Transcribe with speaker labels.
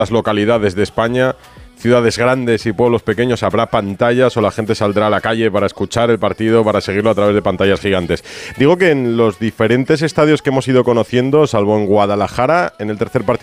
Speaker 1: las localidades de España, ciudades grandes y pueblos pequeños, habrá pantallas o la gente saldrá a la calle para escuchar el partido, para seguirlo a través de pantallas gigantes. Digo que en los diferentes estadios que hemos ido conociendo, salvo en Guadalajara, en el tercer partido